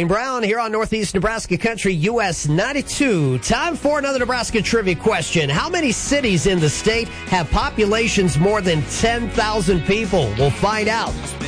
Brown here on Northeast Nebraska Country, US 92. Time for another Nebraska trivia question. How many cities in the state have populations more than 10,000 people? We'll find out